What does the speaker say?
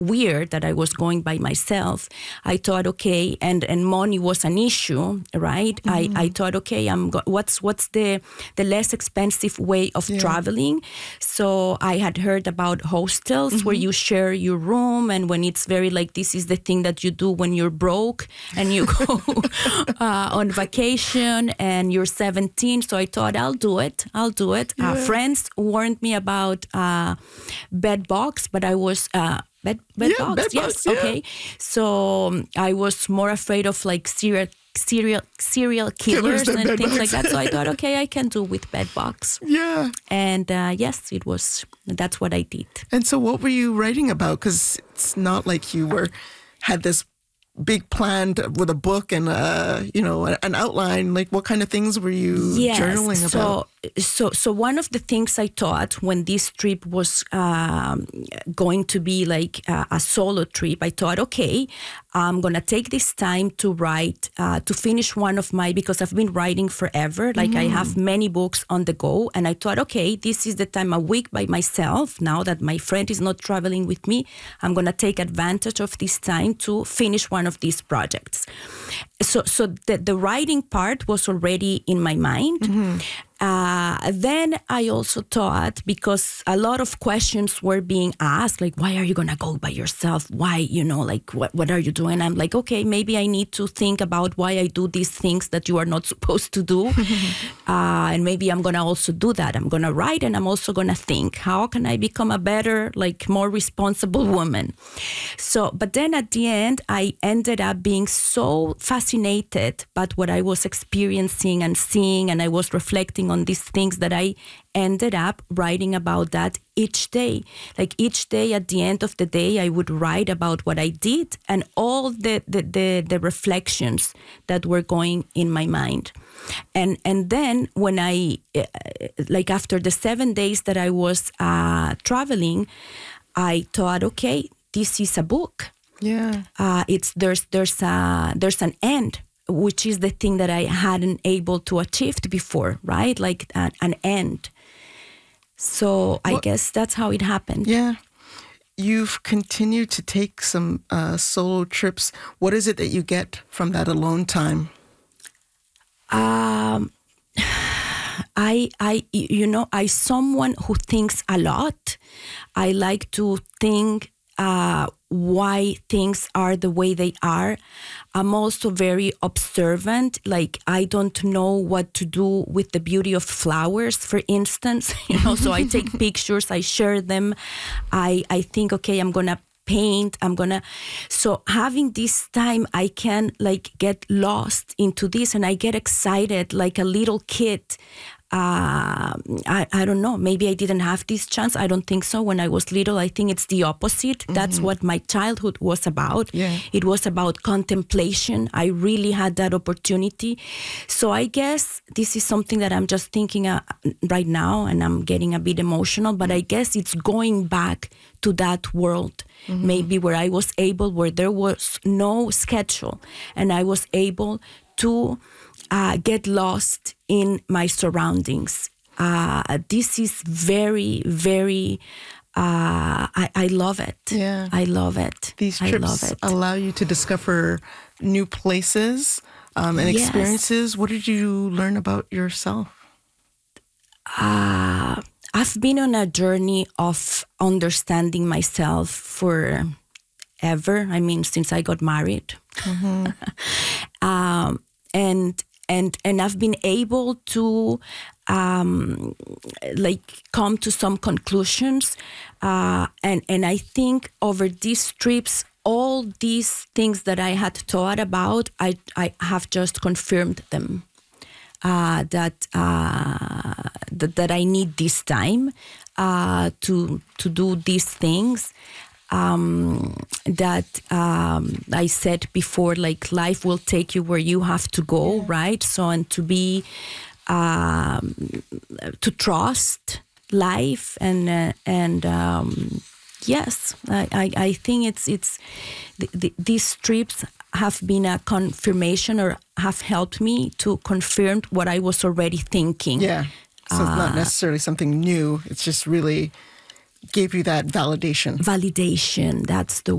weird that I was going by myself, I thought, okay, and money was an issue, right? I thought, okay, what's the less expensive way of traveling? So I had heard about hostels where you share your room, and when it's very like, this is the thing that you do when you're broke and you go on vacation and you're 17. So I thought, I'll do it. Yeah. Friends warned me about bed bugs, but I was bed bugs. Yes. Yeah. Okay. So I was more afraid of like serial killers and things like that. So I thought, okay, I can do with bed bugs. Yeah. And yes, that's what I did. And so what were you writing about? Because it's not like you had this big plan with a book and an outline. Like, what kind of things were you journaling about? So one of the things I thought when this trip was going to be like a solo trip, I thought, okay, I'm going to take this time to write, to finish one of because I've been writing forever. Like I have many books on the go. And I thought, okay, this is the time, a week by myself. Now that my friend is not traveling with me, I'm going to take advantage of this time to finish one of these projects. So the writing part was already in my mind. Then I also thought, because a lot of questions were being asked, like, why are you going to go by yourself? Why, like, what are you doing? I'm like, okay, maybe I need to think about why I do these things that you are not supposed to do. And maybe I'm going to also do that. I'm going to write, and I'm also going to think, how can I become a better, like, more responsible woman? So, but then at the end, I ended up being so fascinated by what I was experiencing and seeing, and I was reflecting on these things that I ended up writing about that each day. Like each day, at the end of the day, I would write about what I did and all the reflections that were going in my mind. And then when I, like after the 7 days that I was traveling, I thought, okay, this is a book. Yeah. There's an end, which is the thing that I hadn't able to achieve before, right? Like an end. So I guess that's how it happened. Yeah. You've continued to take some solo trips. What is it that you get from that alone time? I someone who thinks a lot. I like to think why things are the way they are. I'm also very observant. Like, I don't know what to do with the beauty of flowers, for instance. So I take pictures, I share them. I think, okay, I'm going to paint. So having this time, I can like get lost into this, and I get excited like a little kid. I don't know. Maybe I didn't have this chance. I don't think so. When I was little, I think it's the opposite. Mm-hmm. That's what my childhood was about. Yeah. It was about contemplation. I really had that opportunity. So I guess this is something that I'm just thinking right now, and I'm getting a bit emotional, but I guess it's going back to that world, maybe where there was no schedule, and I was able to get lost in my surroundings. This is very, very, I love it. Yeah. I love it. These trips allow you to discover new places and experiences. What did you learn about yourself? I've been on a journey of understanding myself forever. I mean, since I got married. And I've been able to come to some conclusions. And I think over these trips, all these things that I had thought about, I have just confirmed them. That I need this time to do these things. I said before, like, life will take you where you have to go, right? So, and to be, to trust life and yes, I think these trips have been a confirmation, or have helped me to confirm what I was already thinking. Yeah, so it's not necessarily something new. It's just really gave you that validation. Validation, that's the